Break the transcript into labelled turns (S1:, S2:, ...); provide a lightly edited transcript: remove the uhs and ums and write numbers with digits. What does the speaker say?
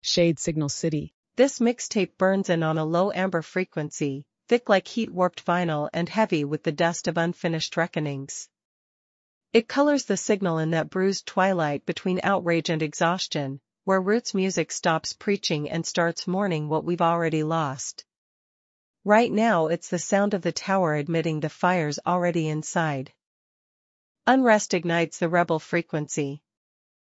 S1: Shade Signal City.
S2: This mixtape burns in on a low amber frequency, thick like heat-warped vinyl and heavy with the dust of unfinished reckonings. It colors the signal in that bruised twilight between outrage and exhaustion, where roots music stops preaching and starts mourning what we've already lost. Right now it's the sound of the tower admitting the fire's already inside. Unrest ignites the rebel frequency,